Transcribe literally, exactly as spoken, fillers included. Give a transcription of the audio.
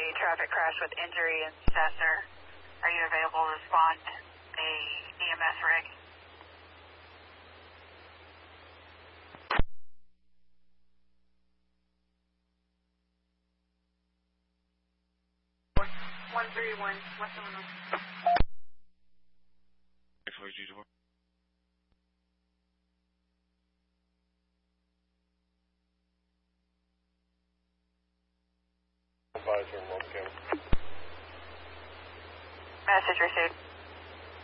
traffic crash with injury in Chester. Are you available to respond a E M S rig? one three one, what's going on? Message received.